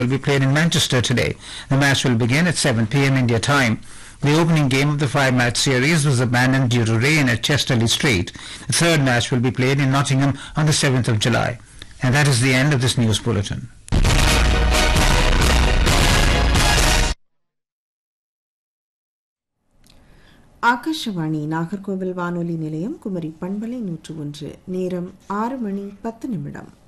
will be played in Manchester today. The match will begin at 7 p.m. India time. The opening game of the 5-match series was abandoned due to rain at Chesterley Street. The third match will be played in Nottingham on the 7th of July. And that is the end of this news bulletin. Akashvani Nagercoil வானொலி நிலையம் குமரி பண்பலை 101 நேரம் 6 மணி 10 நிமிடம்.